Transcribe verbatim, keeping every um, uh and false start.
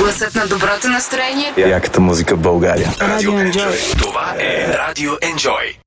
Гласът на доброто настроение. Яката музика в България. Радио Enjoy. Това е Радио Enjoy.